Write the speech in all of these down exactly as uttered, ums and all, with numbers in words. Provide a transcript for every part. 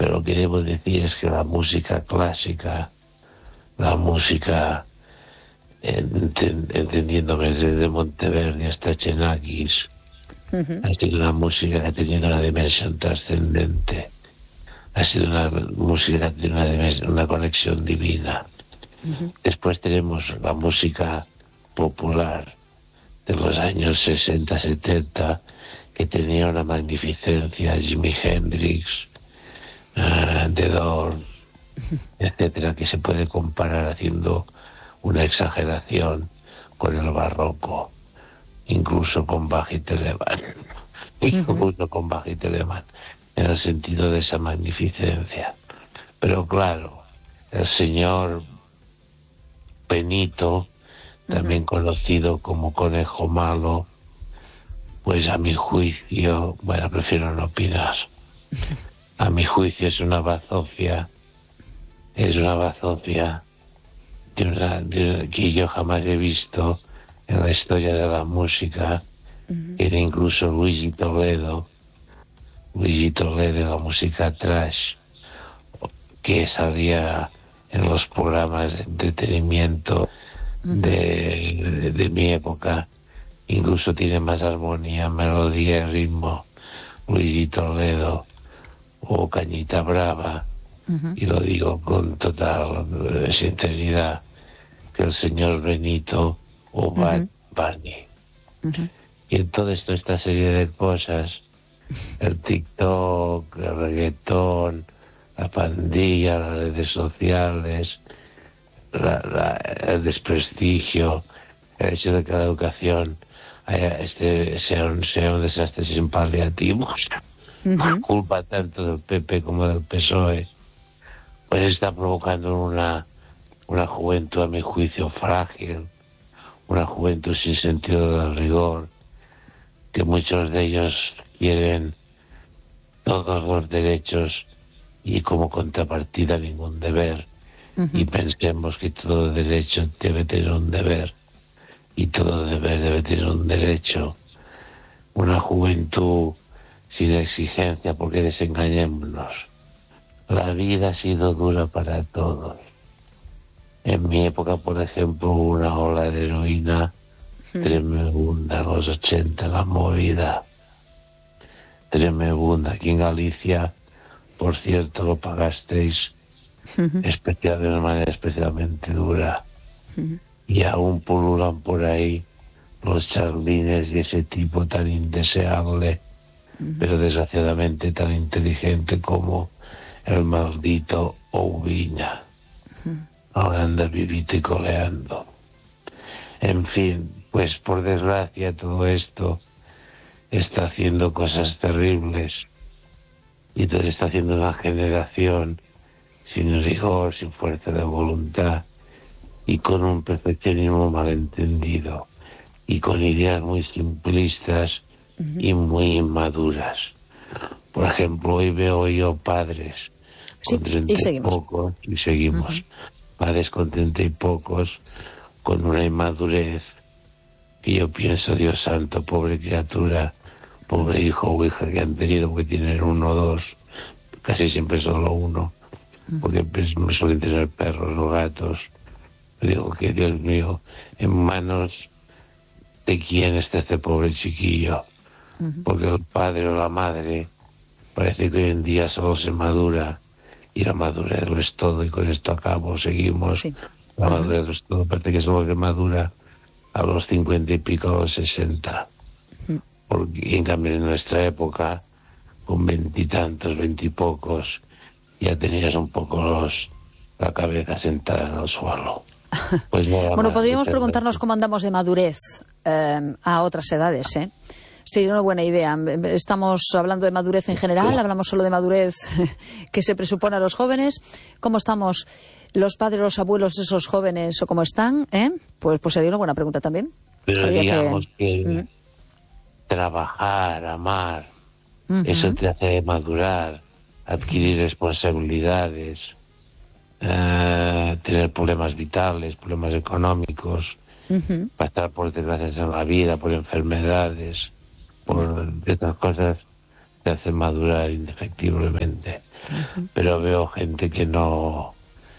Pero lo que debo decir es que la música clásica, la música, ent- entendiéndome desde Monteverdi hasta Xenakis, uh-huh. ha sido una música que ha tenido una dimensión trascendente. Ha sido una música que ha tenido una, dimensión, una conexión divina. Uh-huh. Después tenemos la música popular de los años sesenta, setenta, que tenía una magnificencia, Jimi Hendrix, uh, The Doors, etcétera, que se puede comparar haciendo una exageración con el barroco, incluso con Bach y Telemann, uh-huh. incluso con Bach y Telemann, en el sentido de esa magnificencia. Pero claro, el señor Benito, también uh-huh. conocido como Conejo Malo, pues a mi juicio, bueno, prefiero no opinar. A mi juicio es una bazofia, es una bazofia de una, de, que yo jamás he visto en la historia de la música. Uh-huh. Era incluso Luigi Toledo, Luigi Toledo de la música trash, que salía en los programas de entretenimiento uh-huh. de, de, de mi época. Incluso tiene más armonía, melodía y ritmo Luigi Toledo o Cañita Brava, uh-huh. y lo digo con total eh, sinceridad, que el señor Benito o uh-huh. Barney. Uh-huh. Y en todo esto, esta serie de cosas, el TikTok, el reggaetón, la pandilla, las redes sociales, la, la, el desprestigio, el hecho de que la educación haya, este, sea, un, sea un desastre sin paliativos, uh-huh. por culpa tanto del P P como del P S O E, pues está provocando una, una juventud, a mi juicio, frágil, una juventud sin sentido del rigor, que muchos de ellos quieren todos los derechos y como contrapartida ningún deber. Uh-huh. Y pensemos que todo derecho debe tener un deber y todo deber debe tener un derecho. Una juventud sin exigencia, porque desengañémonos, la vida ha sido dura para todos. En mi época, por ejemplo, hubo una ola de heroína uh-huh. tremenda, en los ochenta, la movida tremenda. Aquí en Galicia, por cierto, lo pagasteis uh-huh. especial, de una manera especialmente dura. Uh-huh. Y aún pululan por ahí los charlines y ese tipo tan indeseable, uh-huh. pero desgraciadamente tan inteligente como el maldito Oubiña. Uh-huh. Ahora anda vivito y coleando. En fin, pues por desgracia todo esto está haciendo cosas terribles. Y entonces está haciendo una generación sin rigor, sin fuerza de voluntad y con un perfeccionismo malentendido y con ideas muy simplistas uh-huh. y muy inmaduras. Por ejemplo, hoy veo yo padres sí, con treinta y, y pocos y seguimos. Uh-huh. Padres con treinta y pocos con una inmadurez que yo pienso, Dios santo, pobre criatura, pobre hijo o hija que han tenido, que tienen uno o dos, casi siempre solo uno, porque pues, me suelen tener perros o gatos. Digo que, Dios mío, en manos de quién está este pobre chiquillo, uh-huh. porque el padre o la madre parece que hoy en día solo se madura, y la madurez lo es todo, y con esto acabo, seguimos, sí. la uh-huh. madurez lo es todo, parece que solo que madura a los cincuenta y pico, a los sesenta. Porque, y en cambio en nuestra época, con veintitantos, veintipocos, ya tenías un poco los, la cabeza sentada en el suelo. Pues bueno, podríamos preguntarnos cómo andamos de madurez eh, a otras edades, ¿eh? Sí, una buena idea. Estamos hablando de madurez en general, hablamos solo de madurez que se presupone a los jóvenes. ¿Cómo estamos los padres, los abuelos de esos jóvenes o cómo están? ¿Eh? Pues, pues sería una buena pregunta también. Pero Habría digamos que, que uh-huh. trabajar, amar, uh-huh. eso te hace madurar, adquirir responsabilidades, uh, tener problemas vitales, problemas económicos, uh-huh. pasar por desgracias en la vida, por enfermedades, por estas cosas te hacen madurar indefectiblemente. Uh-huh. Pero veo gente que no...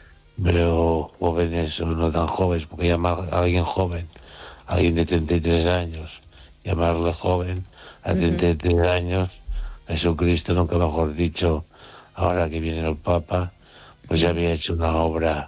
Veo jóvenes o no tan jóvenes, porque llamar a alguien joven, a alguien de treinta y tres años, llamarle joven a treinta y tres uh-huh. años, Jesucristo, nunca mejor dicho, ahora que viene el Papa, pues ya había hecho una obra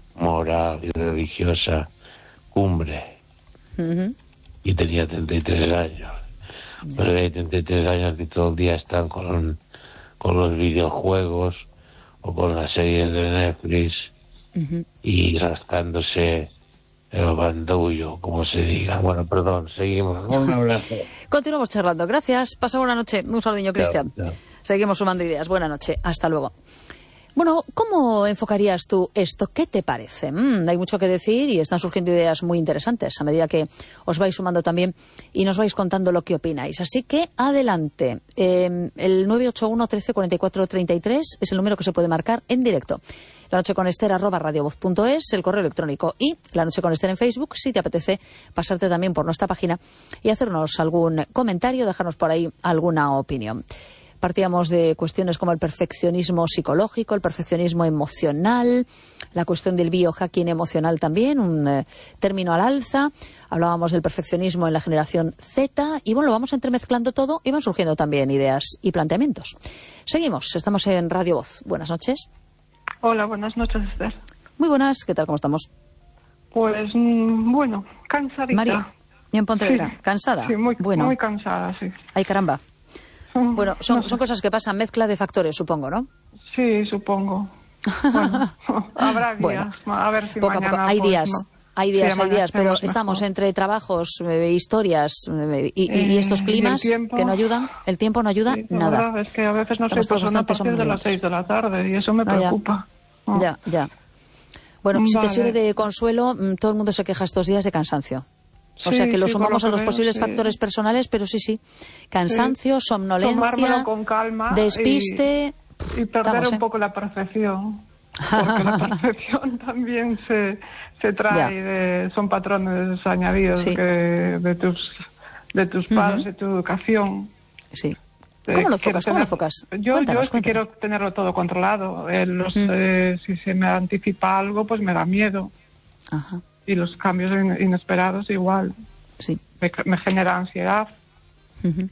moral y religiosa cumbre. Uh-huh. Y tenía treinta y tres años. Uh-huh. Pero hay treinta y tres años que todo el día están con, con los videojuegos o con las series de Netflix uh-huh. y rascándose el bandullo, como se diga. Bueno, perdón, seguimos. Un abrazo. Continuamos charlando. Gracias. Pasa buena noche. Un saludiño, Cristian. Seguimos sumando ideas. Buena noche. Hasta luego. Bueno, ¿cómo enfocarías tú esto? ¿Qué te parece? Mm, hay mucho que decir y están surgiendo ideas muy interesantes a medida que os vais sumando también y nos vais contando lo que opináis. Así que adelante. Eh, el nueve ocho uno, trece, cuarenta y cuatro, treinta y tres es el número que se puede marcar en directo. La noche con Esther arroba radiovoz punto es, el correo electrónico, y La Noche con Esther en Facebook, si te apetece pasarte también por nuestra página y hacernos algún comentario, dejarnos por ahí alguna opinión. Partíamos de cuestiones como el perfeccionismo psicológico, el perfeccionismo emocional, la cuestión del biohacking emocional también, un eh, término al alza. Hablábamos del perfeccionismo en la generación Z y bueno, lo vamos entremezclando todo y van surgiendo también ideas y planteamientos. Seguimos, estamos en Radio Voz. Buenas noches. Hola, buenas noches, Esther. Muy buenas, ¿qué tal? ¿Cómo estamos? Pues, mmm, bueno, cansadita. María, y en Pontevedra, sí. ¿Cansada? Sí, muy, bueno. muy cansada, sí. Ay, caramba. Bueno, son, no sé. son cosas que pasan, mezcla de factores, supongo, ¿no? Sí, supongo. Bueno, habrá días, bueno, a ver si poco mañana... a poco. Hay pues, días, no. hay días, sí, hay días, pero mejor. estamos entre trabajos, eh, historias eh, y, y, y estos climas y tiempo, que no ayudan, el tiempo no ayuda sí, nada. Verdad, es que a veces no Estamos sé, pues son a bastante partir de las seis de la tarde y eso me preocupa. Ya, oh. ya, ya. Bueno, vale. Si te sirve de consuelo, todo el mundo se queja estos días de cansancio. O Sí, sea que lo sí, sumamos lo a los veo, posibles sí. factores personales, pero sí, sí. Cansancio, sí. somnolencia, con calma despiste. Y, y perder estamos, un ¿eh? poco la percepción. Porque la percepción también se, se trae, de, son patrones añadidos sí. que, de tus, de tus padres, uh-huh. de tu educación. Sí. ¿Cómo lo enfocas? ¿Cómo lo enfocas? Yo, cuéntanos, yo es que quiero tenerlo todo controlado. Eh, los, mm. eh, si se me anticipa algo, pues me da miedo. Ajá. Y los cambios in, inesperados igual. Sí. Me, me genera ansiedad. Uh-huh.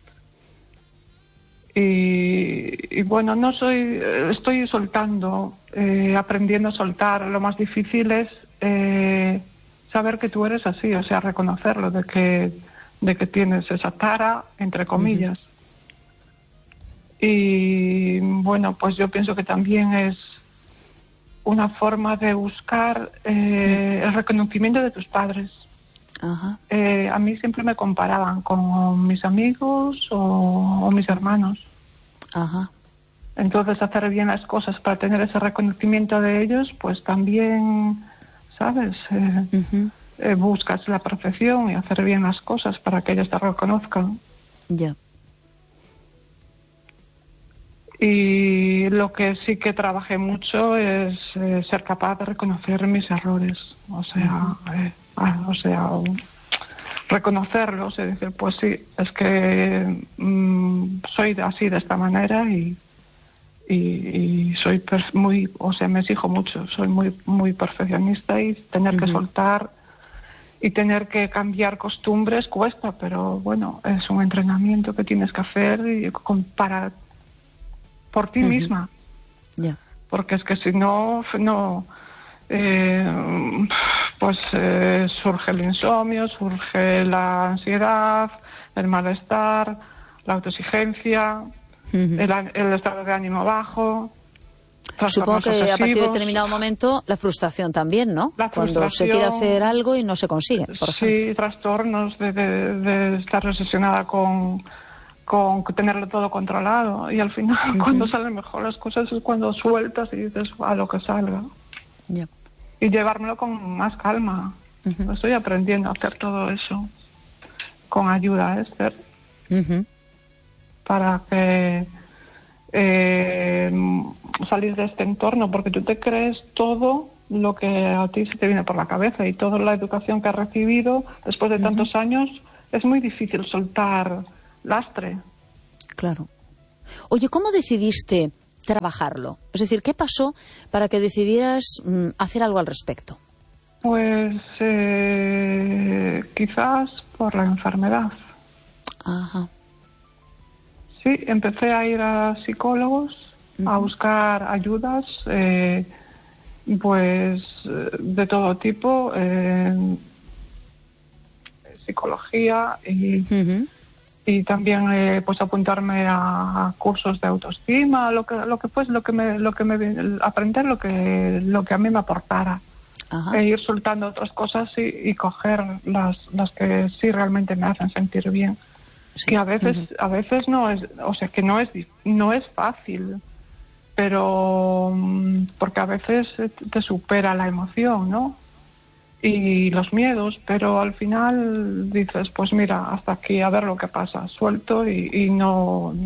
Y, y bueno, no soy, estoy soltando, eh, aprendiendo a soltar. Lo más difícil es eh, saber que tú eres así, o sea, reconocerlo, de que, de que tienes esa tara, entre comillas. Uh-huh. Y bueno, pues yo pienso que también es una forma de buscar eh, el reconocimiento de tus padres. Ajá. Eh, a mí siempre me comparaban con mis amigos o, o mis hermanos. Ajá. Entonces, hacer bien las cosas para tener ese reconocimiento de ellos, pues también, ¿sabes? Eh, uh-huh. eh, buscas la perfección y hacer bien las cosas para que ellos te reconozcan. Ya. Yeah. Y lo que sí que trabajé mucho es eh, ser capaz de reconocer mis errores. O sea, uh-huh. eh, ah, o sea, reconocerlos y decir, pues sí, es que mmm, soy así de esta manera y, y, y soy perf- muy, o sea, me exijo mucho, soy muy muy perfeccionista y tener uh-huh. que soltar y tener que cambiar costumbres cuesta, pero bueno, es un entrenamiento que tienes que hacer y para por ti uh-huh. misma. Yeah. Porque es que si no, no eh, pues eh, surge el insomnio, surge la ansiedad, el malestar, la autoexigencia, uh-huh. el, el estado de ánimo bajo. Supongo que obsesivos. A partir de determinado momento la frustración también, ¿no? La Cuando se quiere hacer algo y no se consigue, por sí, ejemplo. trastornos de, de, de estar obsesionada con... con tenerlo todo controlado y al final uh-huh. cuando salen mejor las cosas es cuando sueltas y dices a lo que salga yeah. y llevármelo con más calma. Uh-huh. Estoy aprendiendo a hacer todo eso con ayuda, Esther, uh-huh. para que eh, salir de este entorno, porque tú te crees todo lo que a ti se te viene por la cabeza y toda la educación que has recibido después de uh-huh. tantos años. Es muy difícil soltar lastre. Claro. Oye, ¿cómo decidiste trabajarlo? Es decir, ¿qué pasó para que decidieras mm, hacer algo al respecto? Pues eh, quizás por la enfermedad. Ajá. Sí, empecé a ir a psicólogos, uh-huh. a buscar ayudas, eh, pues de todo tipo, eh, psicología y, uh-huh. y también eh, pues apuntarme a cursos de autoestima, lo que lo que pues lo que me lo que me aprender lo que lo que a mí me aportara. Ajá. E ir soltando otras cosas y, y coger las las que sí realmente me hacen sentir bien. Sí. Que a veces uh-huh. a veces no es, o sea, que no es no es fácil, pero porque a veces te supera la emoción, ¿no? Y los miedos, pero al final dices, pues mira, hasta aquí, a ver lo que pasa, suelto y, y no,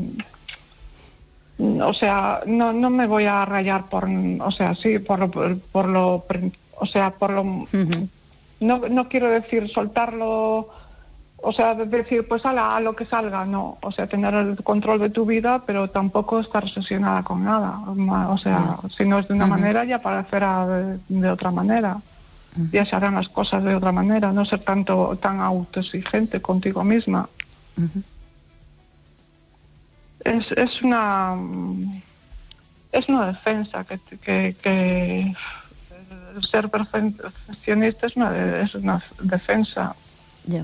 o sea, no no me voy a rayar por, o sea, sí, por lo, por, por lo, o sea, por lo, uh-huh. no no quiero decir soltarlo, o sea, decir, pues ala, a lo que salga, no, o sea, tener el control de tu vida, pero tampoco estar obsesionada con nada, o sea, uh-huh. si no es de una uh-huh. manera, ya parecerá de, de otra manera. Ya se harán las cosas de otra manera, no ser tanto tan autoexigente contigo misma. Uh-huh. Es, es una es una defensa que, que, que el ser perfeccionista es una, es una defensa. Yeah.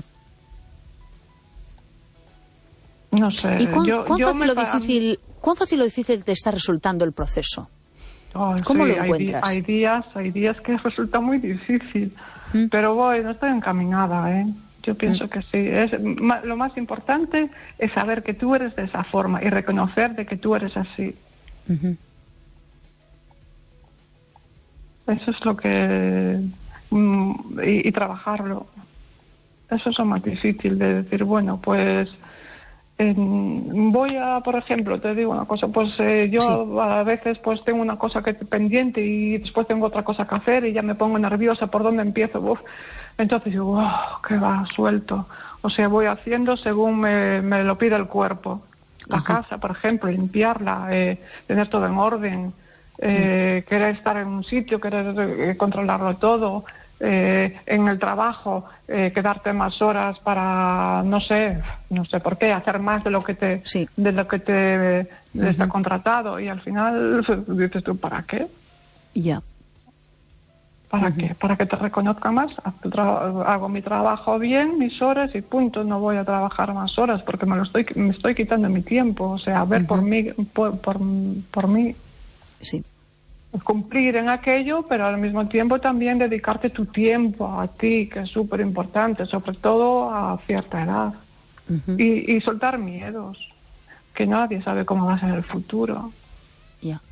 No sé. ¿Y cuán, yo, cuán, yo fácil me... o difícil, cuán fácil o difícil te está resultando el proceso? Oh, ¿Cómo sí, lo encuentras? Hay, hay días, hay días que resulta muy difícil, ¿Mm? pero voy, no estoy encaminada, ¿eh? Yo pienso ¿Mm? que sí. Es, ma, lo más importante es saber que tú eres de esa forma y reconocer de que tú eres así. Uh-huh. Eso es lo que... Mm, y, y trabajarlo. Eso es lo más difícil, de decir, bueno, pues... Eh, voy a, por ejemplo, te digo una cosa, pues eh, yo sí. a veces pues tengo una cosa que pendiente y después tengo otra cosa que hacer y ya me pongo nerviosa por dónde empiezo. Uf. Entonces digo, oh, que va, suelto. O sea, voy haciendo según me, me lo pide el cuerpo. La Ajá. casa, por ejemplo, limpiarla, eh, tener todo en orden, eh, mm. querer estar en un sitio, querer eh, controlarlo todo. Eh, en el trabajo, eh, quedarte más horas para, no sé, no sé por qué, hacer más de lo que te, sí. de lo que te de uh-huh. está contratado, y al final dices tú, ¿para qué? Ya. Yeah. ¿Para uh-huh. qué? ¿Para que te reconozca más? Hago mi trabajo bien, mis horas y punto, no voy a trabajar más horas porque me lo estoy me estoy quitando mi tiempo, o sea, a ver uh-huh. por mí, por, por, por mí. Sí. Cumplir en aquello, pero al mismo tiempo también dedicarte tu tiempo a ti, que es súper importante, sobre todo a cierta edad. Uh-huh. Y, y soltar miedos, que nadie sabe cómo va a ser el futuro. Ya. Yeah.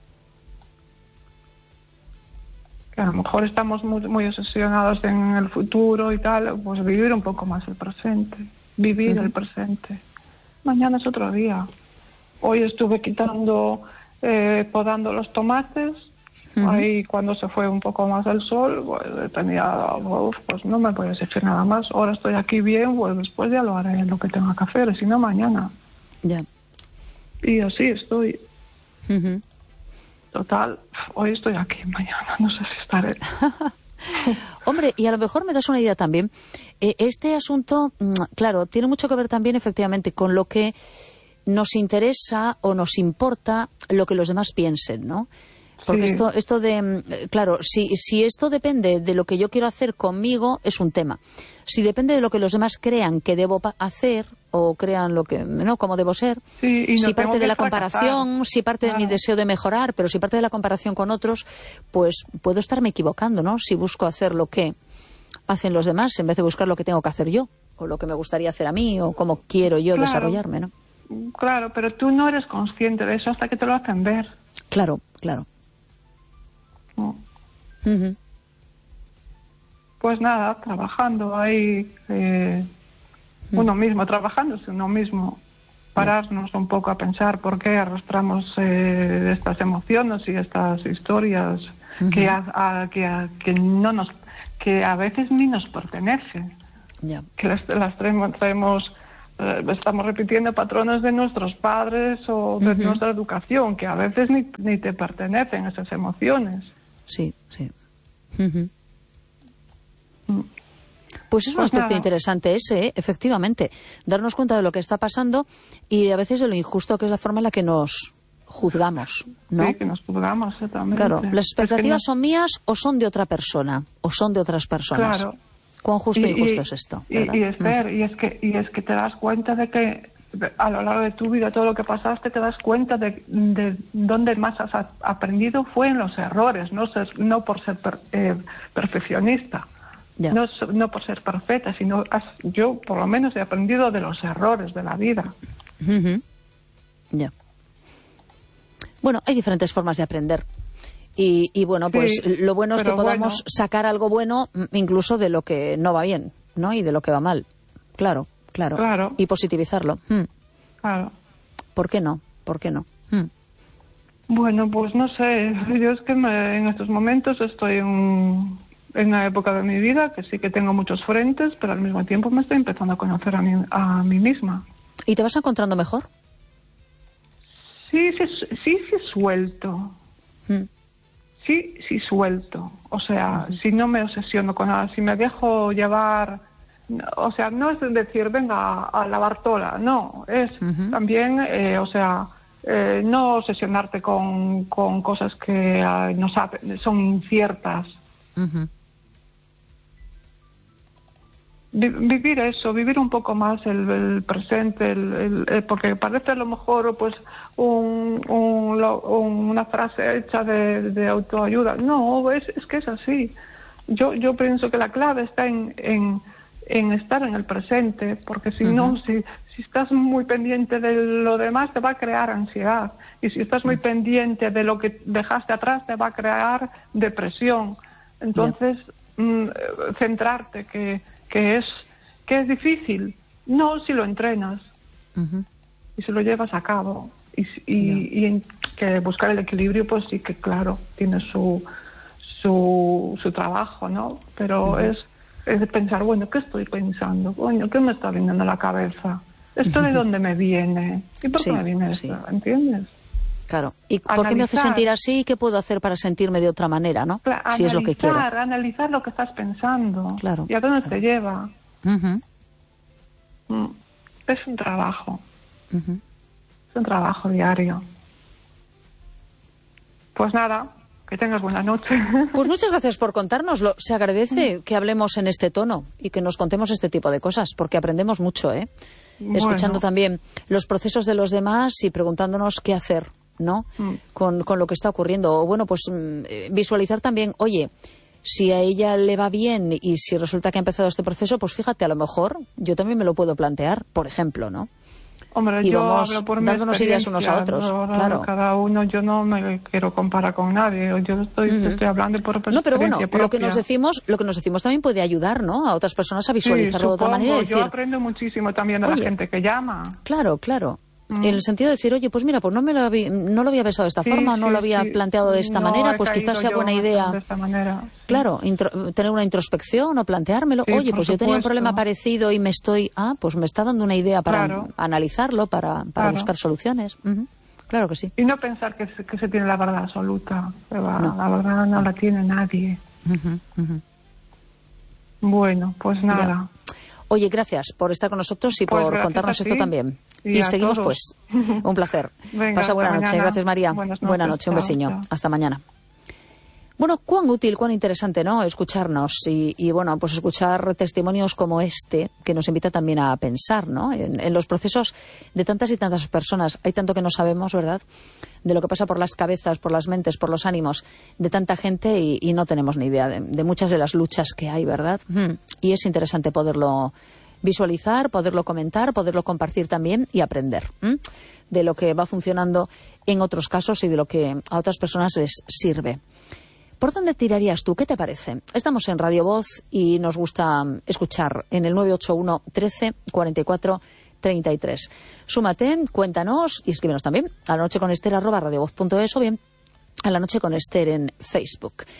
Que a lo mejor estamos muy, muy obsesionados en el futuro y tal, pues vivir un poco más el presente, vivir uh-huh. el presente. Mañana es otro día. Hoy estuve quitando... Eh, podando los tomates, uh-huh. ahí cuando se fue un poco más el sol, pues tenía, uf, pues no me puedo decir nada más, ahora estoy aquí bien, pues después ya lo haré lo que tenga que hacer, si no mañana. Ya. Y así estoy. Uh-huh. Total, hoy estoy aquí, mañana no sé si estaré. Hombre, y a lo mejor me das una idea también. Eh, este asunto, claro, tiene mucho que ver también efectivamente con lo que nos interesa o nos importa lo que los demás piensen, ¿no? Porque sí. esto esto de, claro, si si esto depende de lo que yo quiero hacer conmigo, es un tema. Si depende de lo que los demás crean que debo hacer o crean lo que, ¿no?, cómo debo ser, sí, y no si parte de la fracasar. comparación, si parte claro. de mi deseo de mejorar, pero si parte de la comparación con otros, pues puedo estarme equivocando, ¿no? Si busco hacer lo que hacen los demás en vez de buscar lo que tengo que hacer yo, o lo que me gustaría hacer a mí, o cómo quiero yo claro. desarrollarme, ¿no? Claro, pero tú no eres consciente de eso hasta que te lo hacen ver. Claro, claro. No. Uh-huh. Pues nada, trabajando ahí, eh, uh-huh. uno mismo, trabajándose uno mismo, pararnos uh-huh. un poco a pensar por qué arrastramos eh, estas emociones y estas historias uh-huh. que, a, a, que, a, que no nos, que a veces ni nos pertenecen, yeah. que las, las traemos, traemos eh, estamos repitiendo patrones de nuestros padres o de uh-huh. nuestra educación, que a veces ni, ni te pertenecen esas emociones. Sí, sí. Uh-huh. Mm. Pues es un pues aspecto nada. interesante ese, ¿eh? Efectivamente. Darnos cuenta de lo que está pasando y a veces de lo injusto que es la forma en la que nos juzgamos, ¿no? Sí, que nos juzgamos, exactamente. Claro, ¿las expectativas es que no... son mías o son de otra persona? ¿O son de otras personas? Claro. ¿Cuán justo e y, injusto y, es esto? Y, y, Esther, mm. y, es que, y es que te das cuenta de que a lo largo de tu vida, todo lo que pasaste, te das cuenta de, de dónde más has aprendido fue en los errores, no, ser, no por ser per, eh, perfeccionista. Yeah. No, no por ser perfecta, sino has, yo por lo menos he aprendido de los errores de la vida. Uh-huh. Ya. Yeah. Bueno, hay diferentes formas de aprender. Y, y bueno, pues sí, lo bueno es que podamos bueno. sacar algo bueno incluso de lo que no va bien, ¿no? Y de lo que va mal. Claro, claro. claro. Y positivizarlo. Mm. Claro. ¿Por qué no? ¿Por qué no? Mm. Bueno, pues no sé. Yo es que me, en estos momentos estoy en... en una época de mi vida que sí que tengo muchos frentes, pero al mismo tiempo me estoy empezando a conocer a mí, a mí misma. ¿Y te vas encontrando mejor? Sí, sí, sí, sí suelto. Mm. Sí, sí suelto. O sea, mm. si no me obsesiono con nada, si me dejo llevar... O sea, no es decir, venga a, a lavar tola, no. Es mm-hmm. también, eh, o sea... Eh, no obsesionarte con, con cosas que uh, no sabe, son inciertas. Uh-huh. Vi- vivir eso, vivir un poco más el, el presente, el, el, el, porque parece a lo mejor pues un, un, lo, una frase hecha de, de autoayuda. No, es, es que es así. Yo, yo pienso que la clave está en, en, en estar en el presente, porque si uh-huh. no, si, si estás muy pendiente de lo demás te va a crear ansiedad, y si estás muy uh-huh. pendiente de lo que dejaste atrás te va a crear depresión. Entonces, yeah. mmm, centrarte, que, que es que es difícil, no si lo entrenas uh-huh. y si lo llevas a cabo, y, y, yeah. y en que buscar el equilibrio, pues sí que claro, tiene su su, su trabajo, ¿no? Pero uh-huh. es, es de pensar, bueno, ¿qué estoy pensando? Coño, ¿qué me está viniendo a la cabeza? ¿Esto uh-huh. de dónde me viene? ¿Y por qué sí, me viene esto? Sí. ¿Entiendes? Claro. ¿Y analizar. Por qué me hace sentir así? ¿Qué puedo hacer para sentirme de otra manera, no? Claro, si analizar, es lo que quiero. Analizar lo que estás pensando. Claro. ¿Y a dónde claro. te lleva? Uh-huh. Mm. Es un trabajo. Uh-huh. Es un trabajo diario. Pues nada, que tengas buena noche. Pues muchas gracias por contárnoslo. Se agradece que hablemos en este tono y que nos contemos este tipo de cosas, porque aprendemos mucho, ¿eh? Bueno. Escuchando también los procesos de los demás y preguntándonos qué hacer, ¿no? Mm. Con, con lo que está ocurriendo. O bueno, pues visualizar también, oye, si a ella le va bien y si resulta que ha empezado este proceso, pues fíjate, a lo mejor yo también me lo puedo plantear, por ejemplo, ¿no? Hombre, y yo vamos hablo por dándonos ideas unos a otros, no, no, claro. Cada uno, yo no me quiero comparar con nadie, yo estoy, uh-huh. estoy hablando por experiencia No, pero bueno, propia. lo que nos decimos, lo que nos decimos también puede ayudar, ¿no? A otras personas a visualizarlo sí, de otra manera y decir, yo aprendo muchísimo también de oye, la gente que llama. Claro, claro. Mm. En el sentido de decir, oye, pues mira, pues no me lo había, no lo había pensado de esta sí, forma, sí, no lo había sí. planteado de esta no manera, pues quizás sea buena idea. De esta manera, sí. Claro, intro, tener una introspección o planteármelo. Sí, oye, pues supuesto. yo tenía un problema parecido y me estoy, ah, pues me está dando una idea para claro. analizarlo, para, para claro. buscar soluciones. Uh-huh. Claro que sí. Y no pensar que se, que se tiene la verdad absoluta. La, no. la verdad no la tiene nadie. Uh-huh, uh-huh. Bueno, pues nada. Ya. Oye, gracias por estar con nosotros y pues por contarnos esto también. Y, y seguimos todos. pues. Un placer. Venga, Pasa buena noche. Mañana. Gracias, María. Buenas noches. Buena noche. Un chao, besiño. chao. Hasta mañana. Bueno, cuán útil, cuán interesante, ¿no? Escucharnos y, y, bueno, pues escuchar testimonios como este que nos invita también a pensar, ¿no? En, en los procesos de tantas y tantas personas. Hay tanto que no sabemos, ¿verdad? De lo que pasa por las cabezas, por las mentes, por los ánimos de tanta gente y, y no tenemos ni idea de, de muchas de las luchas que hay, ¿verdad? Y es interesante poderlo visualizar, poderlo comentar, poderlo compartir también y aprender ¿eh? de lo que va funcionando en otros casos y de lo que a otras personas les sirve. ¿Por dónde tirarías tú? ¿Qué te parece? Estamos en Radio Voz y nos gusta escuchar en el nueve ocho uno, trece, cuarenta y cuatro, treinta y tres. Súmate, cuéntanos y escríbenos también a la noche con Esther arroba radiovoz punto es o bien a la noche con Esther en Facebook.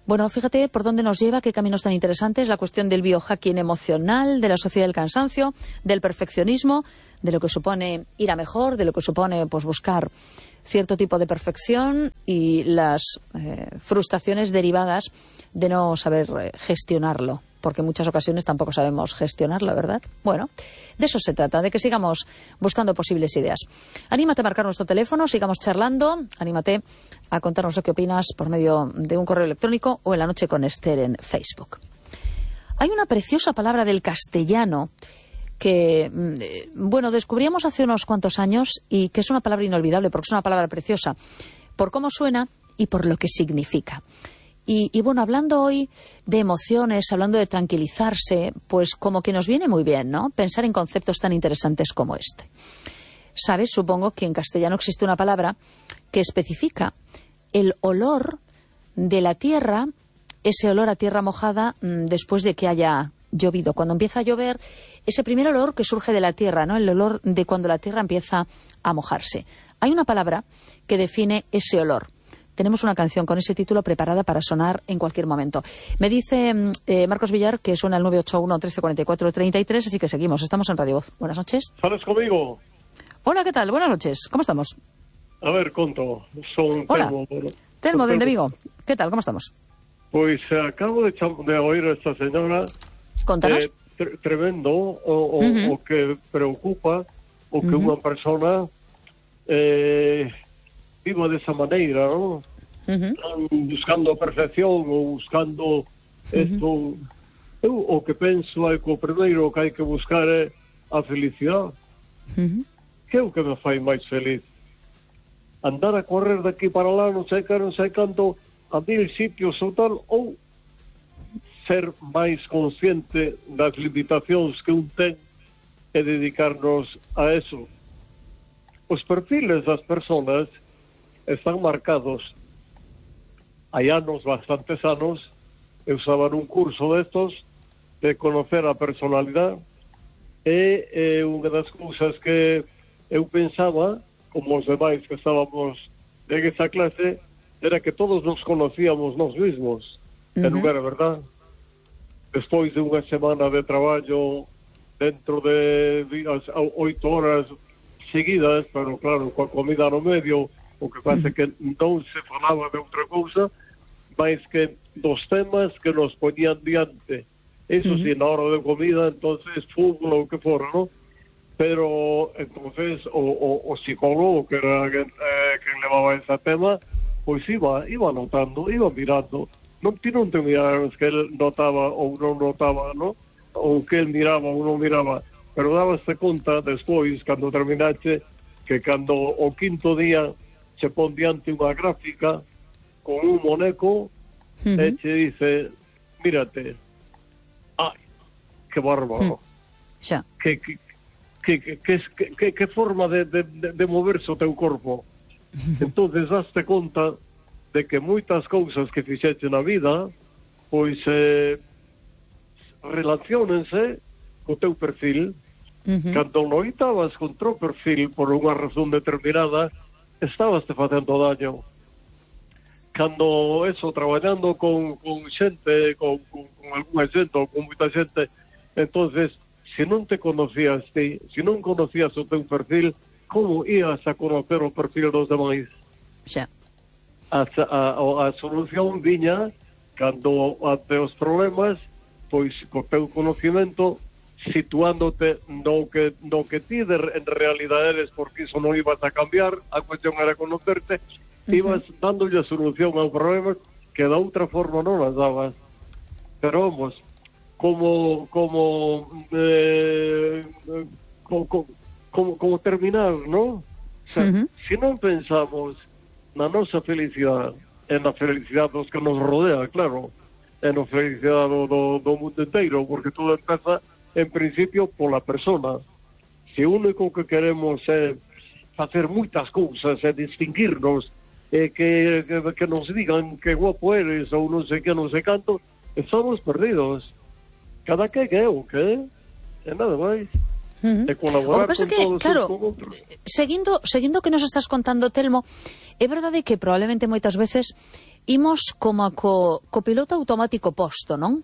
Bueno, fíjate por dónde nos lleva, qué caminos tan interesantes, la cuestión del biohacking emocional, de la sociedad del cansancio, del perfeccionismo, de lo que supone ir a mejor, de lo que supone pues buscar cierto tipo de perfección y las eh, frustraciones derivadas de no saber eh, gestionarlo, porque en muchas ocasiones tampoco sabemos gestionarlo, ¿verdad? Bueno, de eso se trata, de que sigamos buscando posibles ideas. Anímate a marcar nuestro teléfono, sigamos charlando, anímate a contarnos lo que opinas por medio de un correo electrónico o en La Noche con Esther en Facebook. Hay una preciosa palabra del castellano que, bueno, descubríamos hace unos cuantos años y que es una palabra inolvidable porque es una palabra preciosa por cómo suena y por lo que significa. Y, y bueno, hablando hoy de emociones, hablando de tranquilizarse, pues como que nos viene muy bien, ¿no? Pensar en conceptos tan interesantes como este. ¿Sabes? Supongo que en castellano existe una palabra que especifica el olor de la tierra, ese olor a tierra mojada mmm, después de que haya llovido. Cuando empieza a llover, ese primer olor que surge de la tierra, ¿no? El olor de cuando la tierra empieza a mojarse. Hay una palabra que define ese olor. Tenemos una canción con ese título preparada para sonar en cualquier momento. Me dice eh, Marcos Villar que suena el nueve ocho uno, trece cuarenta y cuatro, treinta y tres, así que seguimos. Estamos en Radio Voz. Buenas noches. ¿Sales conmigo? Hola, ¿qué tal? Buenas noches. ¿Cómo estamos? A ver, conto. Son Hola. Telmo. Bueno, Telmo, son de Vigo. ¿Qué tal? ¿Cómo estamos? Pues eh, acabo de, de oír a esta señora. Contanos. Eh, tre tremendo, o, o, Uh-huh. o que preocupa, o que Uh-huh. una persona eh, viva de esa manera, ¿no? Uh-huh. Buscando perfección ou buscando isto. Eu o que penso é que o primeiro que hai que buscar é a felicidade. Uh-huh. Que é o que me fai máis feliz? Andar a correr daqui para lá, non sei que, non sei canto, a mil sitios ou tal, ou ser máis consciente das limitacións que un ten e dedicarnos a eso. Os perfiles das persoas están marcados. Hai anos, bastantes anos, eu estaba nun curso destos de conocer a personalidade e eh, unha das cousas que eu pensaba, como os demais que estábamos en esa clase, era que todos nos conocíamos nós mesmos. Uh-huh. E non era verdad. Despois de unha semana de traballo dentro de días, oito horas seguidas, pero claro, coa comida no medio, o que pasa que non se falaba de outra cousa máis que dos temas que nos ponían diante. Eso uh-huh. sí, na hora de comida, entonces fútbol ou que fora, ¿no? Pero entonces o, o, o psicólogo que era quen, eh, quen levaba ese tema, pois iba, iba notando, iba mirando. Non ti non te miraron que el notaba ou non notaba, ¿no? Ou que el miraba ou non miraba, pero dabaste conta despois, cando terminaste, que cando o quinto día se pon diante unha gráfica con un moneco, uh-huh. e che dice, mírate, ai, que bárbaro, uh-huh. xa. Que, que, que, que, que, que, que forma de, de, de moverse o teu corpo. Uh-huh. Entonces, daste conta de que moitas cousas que fixeche na vida, pois, eh, relaciónense co teu perfil. Uh-huh. Cando loitabas contra o perfil por unha razón determinada, estabas te facendo daño. Cando eso, traballando con, con xente, con, con, con alguna xente ou con moita xente, entonces, se non te conocías ti, se non conocías o teu perfil, como ías a conocer o perfil dos demais? Xa. A, a, a solución viña cando ante os problemas, pois, co teu conocimento, situándote no que, no que ti de, en realidade eres, porque iso non ibas a cambiar, a cuestión era conocerte, ibas uh-huh. dándolle a solución ao problema que da outra forma non as dabas. Pero vamos, como como eh, como, como, como terminar, ¿no? O sea, uh-huh. se non pensamos na nosa felicidade, e na felicidade dos que nos rodea, claro, e na felicidade do, do, do mundo inteiro, porque todo empeza en principio pola persona. Se o único que queremos é facer moitas cousas, é distinguirnos, é que, que, que nos digan que guapo eres ou non sei que, non sei canto, estamos perdidos. Cada que é o que é, e nada máis. Uh-huh. de colaborar o que pasa con que, todos claro, uns con outros. seguindo, seguindo que nos estás contando, Telmo, é verdade que probablemente moitas veces imos como co, co piloto automático posto, non?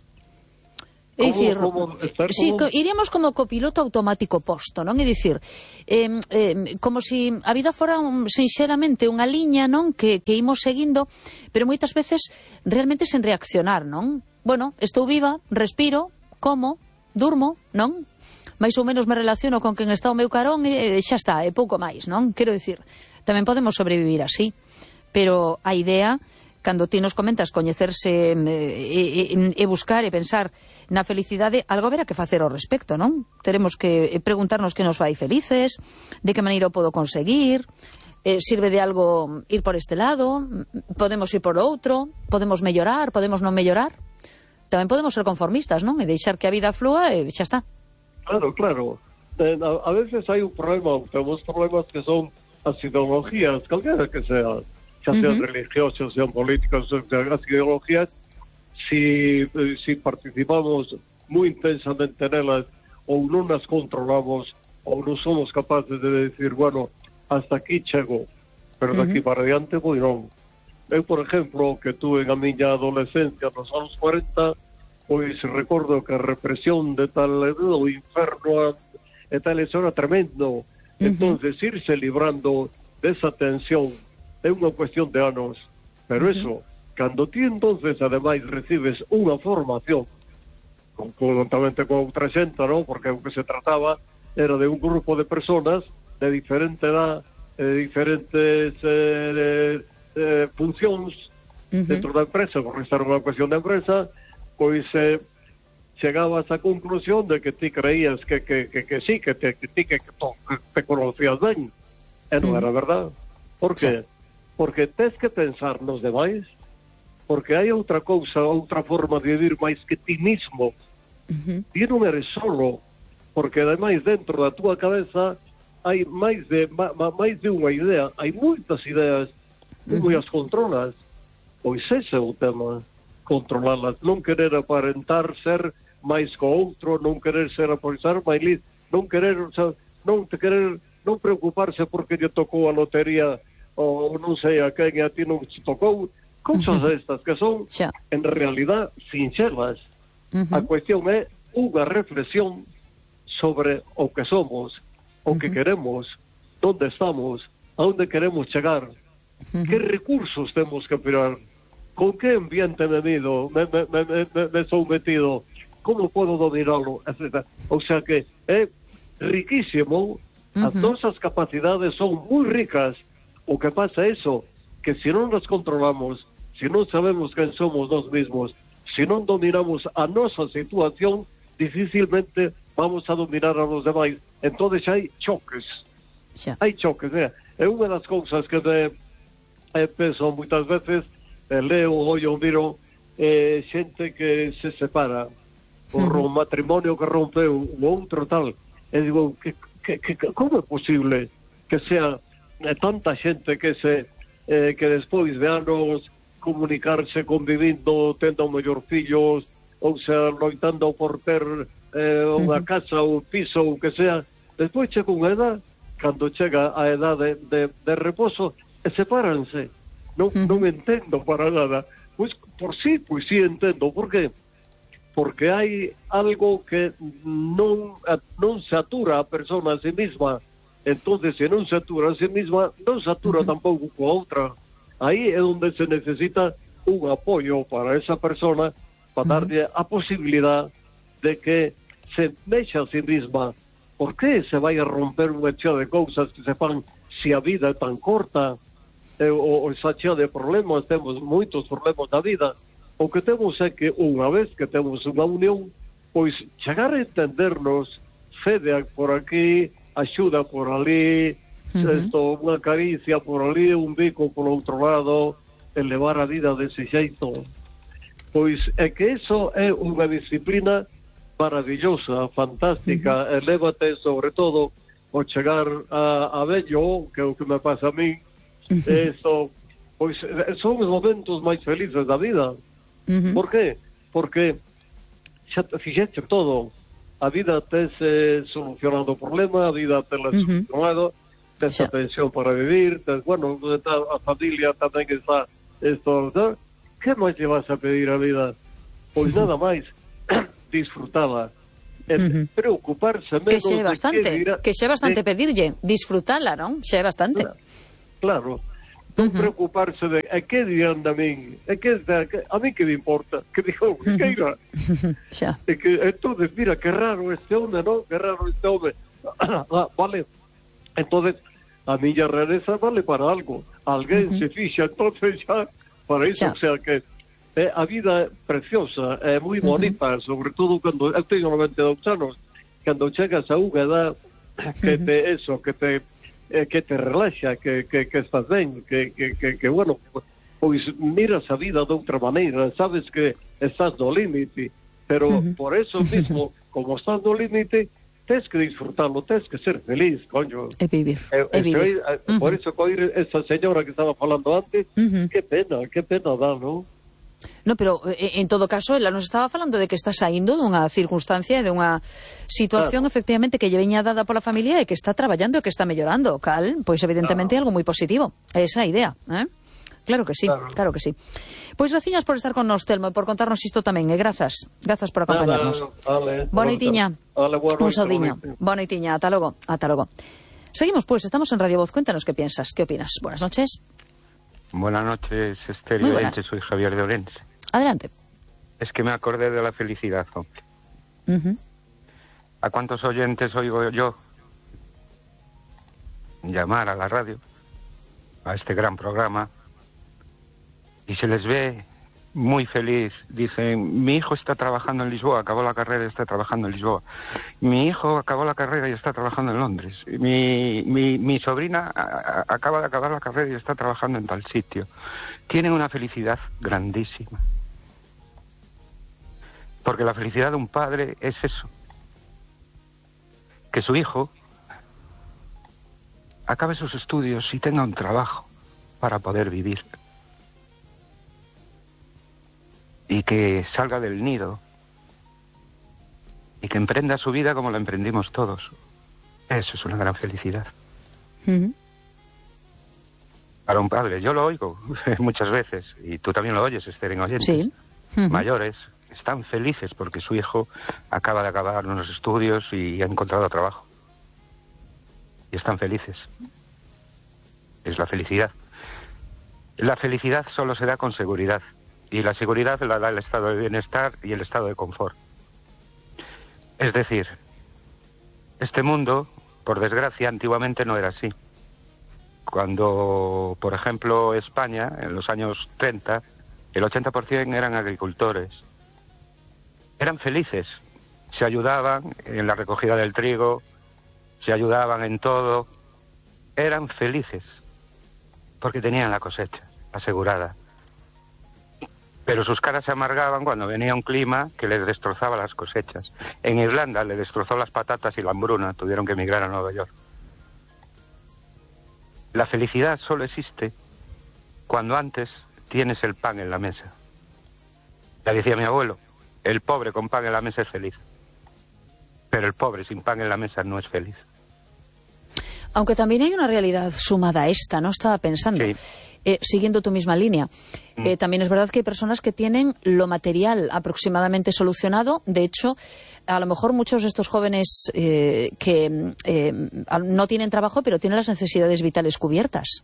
É dicir, como, estar sí, como... co, iríamos como copiloto automático posto, non? É dicir, eh, eh, como si a vida fora un, sinxeramente unha liña, non? Que, que imos seguindo, pero moitas veces realmente sen reaccionar, non? Bueno, estou viva, respiro, como, durmo, non? Mais ou menos me relaciono con quen está o meu carón e, e xa está, é pouco máis, non? Quero dicir, tamén podemos sobrevivir así, pero a idea... Cando ti nos comentas coñecerse e, e, e buscar e pensar na felicidade, algo verá que facer ao respecto, non? Teremos que preguntarnos que nos vai felices, de que maneira o podo conseguir, eh, sirve de algo ir por este lado, podemos ir por outro, podemos mellorar, podemos non mellorar. Tamén podemos ser conformistas, non? E deixar que a vida flúa e xa está. Claro, claro. Eh, a, a veces hai un problema, temos problemas que son as ideologías, calquera que sea. Ya sean uh-huh. religiosas, sean políticas, las ideologías, si, si participamos muy intensamente en ellas o no las controlamos o no somos capaces de decir, bueno, hasta aquí chego, pero de aquí uh-huh. para adelante voy no. Eu, por ejemplo, que tuve en a miña adolescencia nos anos cuarenta, pois recordo que a represión de tal do inferno e tal eso era tremendo. Uh-huh. Entonces, irse librando desa tensión é unha cuestión de anos, pero eso, uh-huh. cando ti entonces ademais recibes unha formación conjuntamente con outra xente, non? Porque o que se trataba era de un grupo de personas de diferente edad, de diferentes eh, eh, funcións uh-huh. dentro da empresa, porque esta era unha cuestión de empresa, pois eh, chegabas á conclusión de que ti creías que, que, que, que sí, que, te, que ti que, que, que te conocías ben, e non uh-huh. era verdad. Por que? Sí. Porque tes que pensar nos demais, porque hai outra cousa, outra forma de vivir máis que ti mismo. Uh-huh. Ti non eres solo, porque ademais dentro da túa cabeza hai máis de ma, ma, máis de unha idea, hai moitas ideas, como uh-huh. as controlas. Pois ese é o tema, controlalas, non querer aparentar ser máis co outro, non querer ser apoiar máis listo, non querer, o sea, non te querer, non preocuparse porque lle tocou a lotería ou non sei a quen e a ti non te tocou, cousas uh-huh. estas que son xa. En realidad sinxelas. Uh-huh. A cuestión é unha reflexión sobre o que somos, o que uh-huh. queremos, onde estamos, a onde queremos chegar, uh-huh. que recursos temos que operar, con que ambiente me mido, me, me, me, me, me sou metido, como podo dominarlo, etcétera. O sea que é riquísimo, uh-huh. as nosas capacidades son moi ricas. O que pasa é eso, que se non nos controlamos, se non sabemos quen somos nós mesmos, se non dominamos a nosa situación, dificilmente vamos a dominar a los demais. Entón hai choques. Xa. Hai choques. Mira, é unha das cousas que me, eh, penso moitas veces, eh, leo, ollo, miro, eh, xente que se separa por uh-huh. un matrimonio que rompeu o outro tal. E digo, que, que, que, como é posible que sea de tanta xente que se eh, que despois de anos comunicarse, convivindo, tendo mellor fillos, ou sea, loitando por ter eh, unha uh-huh. casa ou piso ou que sea, despois chega unha edad, cando chega a edade de, de, de reposo, e sepáranse. Non, uh-huh. non entendo para nada. Pois por si, sí, pois si sí entendo. Por que? Porque hai algo que non, non satura a persona a si misma. Entonces, se non satura a si misma, non satura uh-huh. tampouco coa outra. Aí é onde se necesita un apoio para esa persona, para darlle a posibilidad de que se mexa a si misma. Por que se vai a romper unha chea de cousas que se fan se a vida é tan corta? Eh, ou esa chea de problemas, temos moitos problemas na vida. O que temos é que unha vez que temos unha unión, pois chegar a entendernos, cede por aquí, axuda por ali, uh-huh. esto, unha caricia por ali, un bico por outro lado, elevar a vida dese xeito. Pois é que eso é unha disciplina maravillosa, fantástica, uh-huh. elévate sobre todo ao chegar a, a vello, que é o que me pasa a mí, uh-huh. eso, pois son os momentos máis felices da vida. Uh-huh. Por qué? Porque xa te fixeste todo. a vida tes eh, solucionado o problema, a vida tes uh-huh. solucionado, tes sí. a pensión para vivir, tes, bueno, a familia tamén está esto, ¿no? Que máis lle vas a pedir a vida? Pois uh-huh. nada máis, disfrutala. Uh-huh. Preocuparse menos que xe bastante, que, dirá, que xe bastante de... pedirlle, disfrutala, non? Xe bastante. Claro. Non uh-huh. preocuparse de a que dirán de min, a que, que a mí que me importa, que digo, que queira. Xa. E que entonces, mira, que raro este hombre, ¿no? Que raro este hombre. Ah, vale. Entonces, a miña rareza vale para algo. Alguén uh-huh. se fixa, entonces xa para iso, xa. O sea que eh, a vida é preciosa, é moi bonita, uh-huh. sobre todo cando eu teño noventa e dous anos, cando chegas a unha edad que te, uh-huh. eso, que te Eh, que te relaxa, que, que, que estás ben, que, que, que, que, bueno, pois miras a vida de outra maneira, sabes que estás no límite, pero uh-huh. por eso mismo, como estás no límite, tens que disfrutarlo, tens que ser feliz, coño. E vivir, eh, e vivir. Eh, uh-huh. Por eso, coir esa señora que estaba falando antes, uh-huh. que pena, que pena dá, non? No, pero en todo caso, ela nos estaba falando de que está saindo dunha circunstancia e dunha situación, claro. efectivamente, que lle veña dada pola familia e que está traballando e que está mellorando, cal, pois evidentemente claro. algo moi positivo, esa idea, eh? Claro que sí, claro, claro que sí. Pois graciñas por estar con nos, Telmo, e por contarnos isto tamén, e grazas, grazas por acompañarnos. Vale, Boa noitiña, un saudiño, boa noitiña, ata logo, ata logo. Seguimos, pues, estamos en Radio Voz, cuéntanos qué piensas, qué opinas. Buenas noches. Buenas noches, Esther y oyentes, soy Javier de Orense. Adelante. Es que me acordé de la felicidad, hombre. Uh-huh. ¿A cuántos oyentes oigo yo llamar a la radio, a este gran programa, y se les ve muy feliz? Dicen, mi hijo está trabajando en Lisboa, acabó la carrera y está trabajando en Lisboa. Mi hijo acabó la carrera y está trabajando en Londres. Mi, mi, mi sobrina a, a, acaba de acabar la carrera y está trabajando en tal sitio. Tienen una felicidad grandísima. Porque la felicidad de un padre es eso. Que su hijo acabe sus estudios y tenga un trabajo para poder vivir. Y que salga del nido y que emprenda su vida como la emprendimos todos. Eso es una gran felicidad. Uh-huh. Para un padre, yo lo oigo muchas veces, y tú también lo oyes, Esther, en oyentes. Sí. Uh-huh. Mayores están felices porque su hijo acaba de acabar unos estudios y ha encontrado trabajo. Y están felices. Es la felicidad. La felicidad solo se da con seguridad. Y la seguridad la da el estado de bienestar y el estado de confort. Es decir, este mundo, por desgracia, antiguamente no era así. Cuando, por ejemplo, España, en los años treinta, el ochenta por ciento eran agricultores. Eran felices. Se ayudaban en la recogida del trigo, se ayudaban en todo. Eran felices, porque tenían la cosecha asegurada. Pero sus caras se amargaban cuando venía un clima que les destrozaba las cosechas. En Irlanda le destrozó las patatas y la hambruna, tuvieron que emigrar a Nueva York. La felicidad solo existe cuando antes tienes el pan en la mesa. Ya decía mi abuelo, el pobre con pan en la mesa es feliz, pero el pobre sin pan en la mesa no es feliz. Aunque también hay una realidad sumada a esta, ¿no? Estaba pensando... Sí. Eh, siguiendo tu misma línea, eh, también es verdad que hay personas que tienen lo material aproximadamente solucionado. De hecho, a lo mejor muchos de estos jóvenes eh, que eh, no tienen trabajo, pero tienen las necesidades vitales cubiertas.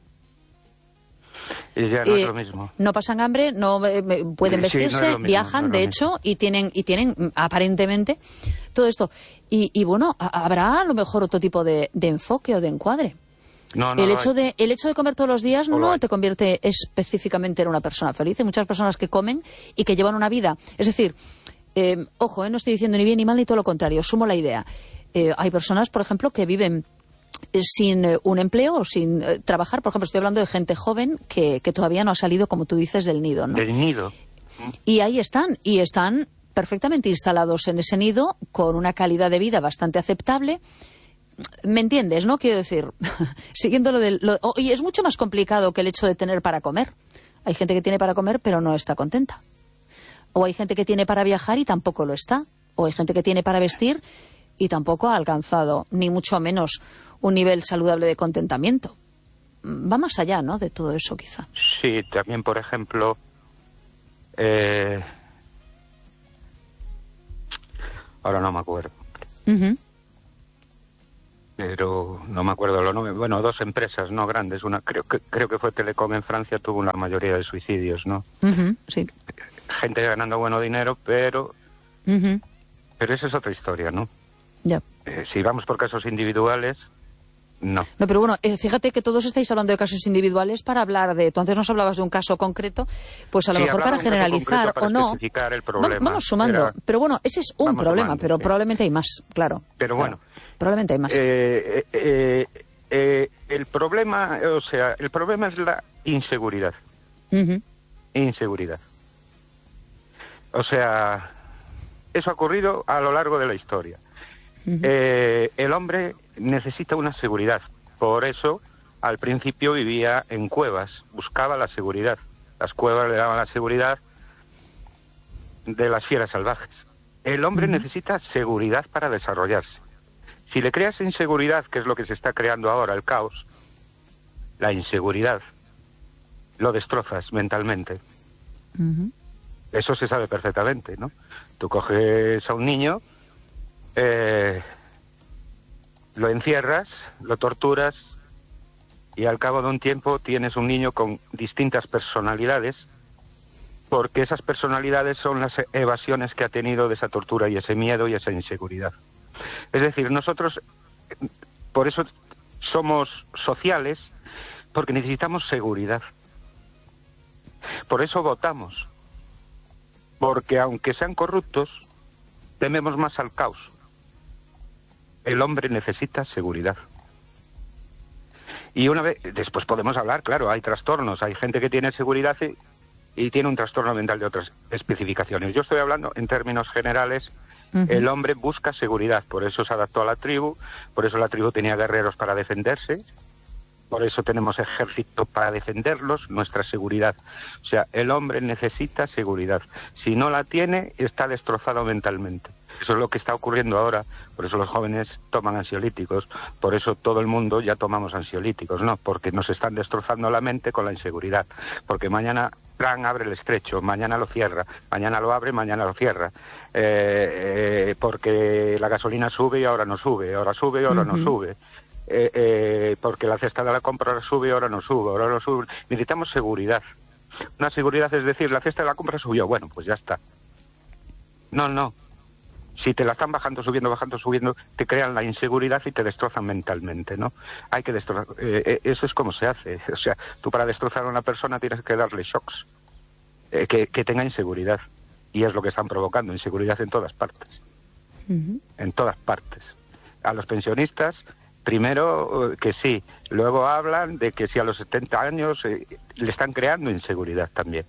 Y ya no eh, es lo mismo. No pasan hambre, no eh, pueden vestirse, sí, no es lo mismo, viajan, no es de hecho, mismo. y tienen y tienen aparentemente todo esto. Y, y bueno, habrá a lo mejor otro tipo de, de enfoque o de encuadre. No, no, el, no hecho hay. de, el hecho de comer todos los días no te convierte específicamente en una persona feliz. Hay muchas personas que comen y que llevan una vida. Es decir, eh, ojo, eh, no estoy diciendo ni bien ni mal ni todo lo contrario, sumo la idea. Eh, hay personas, por ejemplo, que viven eh, sin eh, un empleo o sin eh, trabajar. Por ejemplo, estoy hablando de gente joven que, que todavía no ha salido, como tú dices, del nido, ¿no? Del nido. Y ahí están, y están perfectamente instalados en ese nido con una calidad de vida bastante aceptable. ¿Me entiendes, no? Quiero decir, siguiendo lo del... Lo, oye, es mucho más complicado que el hecho de tener para comer. Hay gente que tiene para comer pero no está contenta. O hay gente que tiene para viajar y tampoco lo está. o hay gente que tiene para vestir y tampoco ha alcanzado, ni mucho menos, un nivel saludable de contentamiento. Va más allá, ¿no?, de todo eso, quizá. Sí, también, por ejemplo, eh... ahora no me acuerdo. Uh-huh. Pero no me acuerdo los nombres. Bueno, dos empresas, no grandes. Una creo que creo que fue Telecom en Francia, tuvo la mayoría de suicidios, ¿no? Uh-huh, sí. Gente ganando bueno dinero, pero Uh-huh. pero esa es otra historia, ¿no? Ya. Eh, si vamos por casos individuales, no. No, pero bueno, eh, fíjate que todos estáis hablando de casos individuales para hablar de... Tú antes nos hablabas de un caso concreto, pues a lo Sí, mejor hablaba para de un caso generalizar concreto o para no... especificar el Va- problema. Vamos sumando, Era- pero bueno, ese es un Vamos problema, sumando, pero sí. probablemente hay más, claro. Pero Claro. bueno. Probablemente hay más. Eh, eh, eh, eh, el problema, o sea, el problema es la inseguridad. Ujú. Inseguridad. O sea, eso ha ocurrido a lo largo de la historia. Ujú. Eh, el hombre necesita una seguridad. Por eso, al principio vivía en cuevas, buscaba la seguridad. Las cuevas le daban la seguridad de las fieras salvajes. El hombre Ujú. necesita seguridad para desarrollarse. Si le creas inseguridad, que es lo que se está creando ahora, el caos, la inseguridad, lo destrozas mentalmente. Ujú. Eso se sabe perfectamente, ¿no? Tú coges a un niño, eh, lo encierras, lo torturas y al cabo de un tiempo tienes un niño con distintas personalidades, porque esas personalidades son las evasiones que ha tenido de esa tortura y ese miedo y esa inseguridad. Es decir, nosotros por eso somos sociales, porque necesitamos seguridad. Por eso votamos, porque aunque sean corruptos, tememos más al caos. El hombre necesita seguridad. Y una vez, después podemos hablar, claro, hay trastornos, hay gente que tiene seguridad y, y tiene un trastorno mental de otras especificaciones. Yo estoy hablando en términos generales. Ujú. El hombre busca seguridad, por eso se adaptó a la tribu, por eso la tribu tenía guerreros para defenderse, por eso tenemos ejército para defenderlos, nuestra seguridad. O sea, el hombre necesita seguridad. Si no la tiene, está destrozado mentalmente. Eso es lo que está ocurriendo ahora, por eso los jóvenes toman ansiolíticos, por eso todo el mundo ya tomamos ansiolíticos, ¿no? Porque nos están destrozando la mente con la inseguridad, porque mañana Trump abre el estrecho, mañana lo cierra, mañana lo abre, mañana lo cierra, eh, eh, porque la gasolina sube y ahora no sube, ahora sube y ahora Ujú. no sube, eh, eh, porque la cesta de la compra ahora sube y ahora no sube, ahora no sube. Necesitamos seguridad. Una seguridad es decir, la cesta de la compra subió, bueno, pues ya está. No, no. Si te la están bajando, subiendo, bajando, subiendo, te crean la inseguridad y te destrozan mentalmente, ¿no? Hay que destrozar. Eh, eh, eso es como se hace. O sea, tú para destrozar a una persona tienes que darle shocks, eh, que, que tenga inseguridad. Y es lo que están provocando, inseguridad en todas partes. Ujú. En todas partes. A los pensionistas, primero eh, que sí. Luego hablan de que si a los setenta años eh, le están creando inseguridad también.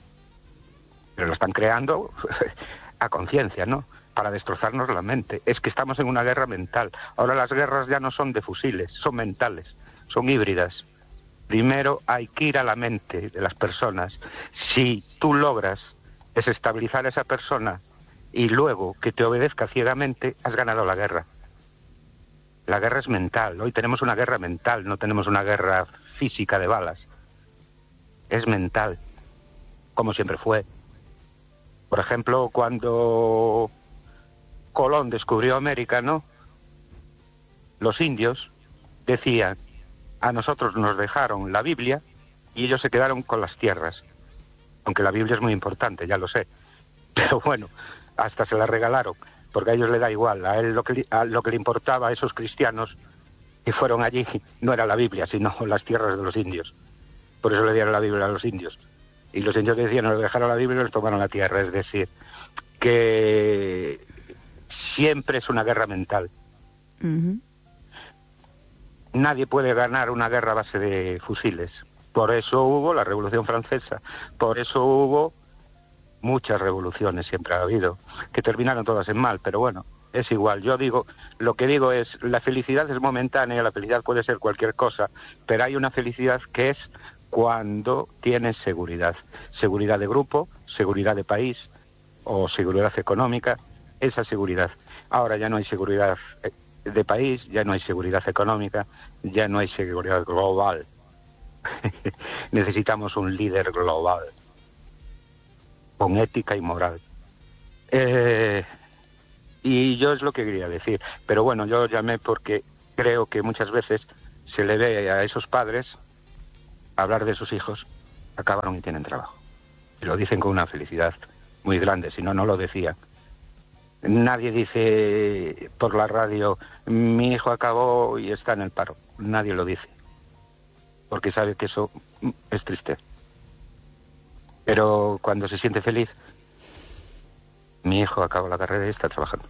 Pero lo están creando a conciencia, ¿no? Para destrozarnos la mente. Es que estamos en una guerra mental. Ahora las guerras ya no son de fusiles, son mentales, son híbridas. Primero hay que ir a la mente de las personas. Si tú logras desestabilizar a esa persona y luego que te obedezca ciegamente, has ganado la guerra. La guerra es mental. Hoy tenemos una guerra mental, no tenemos una guerra física de balas. Es mental, como siempre fue. Por ejemplo, cuando Colón descubrió América, ¿no? Los indios decían, a nosotros nos dejaron la Biblia y ellos se quedaron con las tierras. Aunque la Biblia es muy importante, ya lo sé. Pero bueno, hasta se la regalaron, porque a ellos le da igual. A él lo que, a lo que le importaba a esos cristianos que fueron allí no era la Biblia, sino las tierras de los indios. Por eso le dieron la Biblia a los indios. Y los indios decían, nos dejaron la Biblia y nos tomaron la tierra. Es decir, que siempre es una guerra mental. Ujú. Nadie puede ganar una guerra a base de fusiles. Por eso hubo la Revolución Francesa. Por eso hubo muchas revoluciones, siempre ha habido, que terminaron todas en mal. Pero bueno, es igual. Yo digo, lo que digo es, la felicidad es momentánea, la felicidad puede ser cualquier cosa, pero hay una felicidad que es cuando tienes seguridad. Seguridad de grupo, seguridad de país o seguridad económica. esa seguridad. Ahora ya no hay seguridad de país, ya no hay seguridad económica, ya no hay seguridad global. Necesitamos un líder global, con ética y moral. Eh, y yo es lo que quería decir. Pero bueno, yo llamé porque creo que muchas veces se le ve a esos padres hablar de sus hijos, acabaron y tienen trabajo. Y lo dicen con una felicidad muy grande, si no, no lo decían. Nadie dice por la radio, mi hijo acabó y está en el paro. Nadie lo dice, porque sabe que eso es triste. Pero cuando se siente feliz, mi hijo acabó la carrera y está trabajando.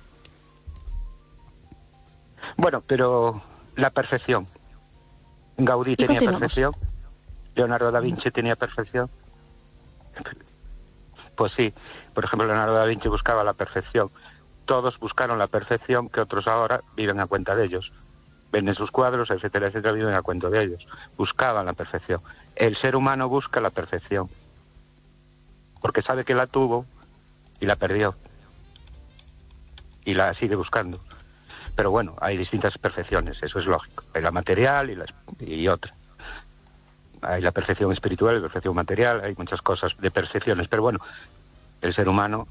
Bueno, pero la perfección. Gaudí tenía perfección, Leonardo da Vinci tenía perfección. Pues sí, por ejemplo, Leonardo da Vinci buscaba la perfección. Todos buscaron la perfección que otros ahora viven a cuenta de ellos. Venden sus cuadros, etcétera, etcétera, viven a cuenta de ellos. Buscaban la perfección. El ser humano busca la perfección, porque sabe que la tuvo y la perdió. Y la sigue buscando. Pero bueno, hay distintas perfecciones, eso es lógico. Hay la material y, la, y otra. Hay la perfección espiritual, la perfección material, hay muchas cosas de percepciones. Pero bueno, el ser humano,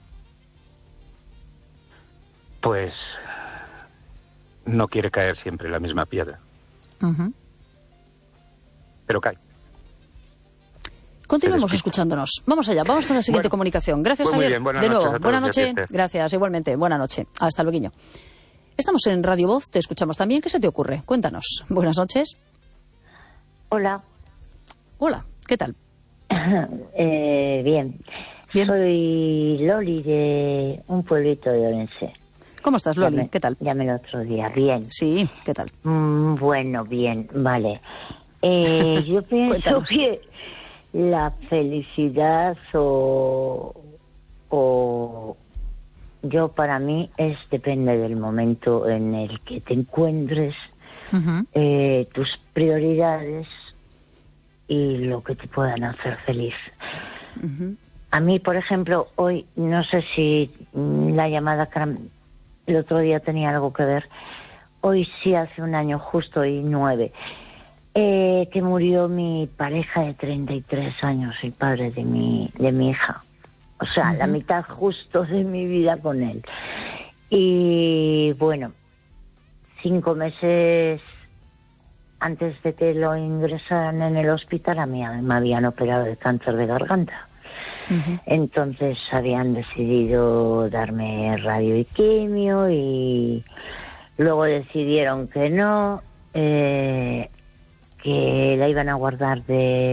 pues, no quiere caer siempre en la misma piedra. Uh-huh. Pero cae. Continuamos escuchándonos. Vamos allá, vamos con la siguiente bueno, comunicación. Gracias, pues Javier. Bien, buenas de noches nuevo, buenas noches. Gracias, igualmente. Buenas noches. Hasta luego. Estamos en Radio Voz, te escuchamos también. ¿Qué se te ocurre? Cuéntanos. Buenas noches. Hola. Hola, ¿qué tal? eh, bien. bien. Soy Loli de un pueblito de Orense. ¿Cómo estás, Loli? Llamé, ¿Qué tal? Llamé el otro día. Bien. Sí, ¿qué tal? Mm, bueno, bien, vale. Eh, yo pienso que la felicidad o, o yo para mí es depende del momento en el que te encuentres, uh-huh. eh, tus prioridades y lo que te puedan hacer feliz. Uh-huh. A mí, por ejemplo, hoy no sé si la llamada el otro día tenía algo que ver. Hoy sí hace un año justo y nueve eh, que murió mi pareja de treinta y tres años, el padre de mi de mi hija. O sea, uh-huh. la mitad justo de mi vida con él. Y bueno, cinco meses antes de que lo ingresaran en el hospital, a mí me habían operado de cáncer de garganta. Uh-huh. Entonces habían decidido darme radio y quimio y luego decidieron que no, eh, que la iban a guardar de